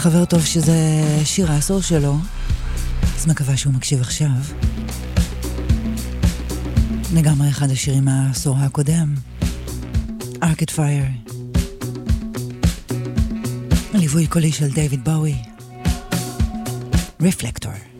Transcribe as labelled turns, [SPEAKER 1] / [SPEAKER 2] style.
[SPEAKER 1] חבר טוב שזה שיר העשור שלו, אז מקווה שהוא מקשיב עכשיו. לגמרי אחד השירים מהעשור הקודם, Arcade Fire, ליווי קולי של דיוויד בואי, Reflector.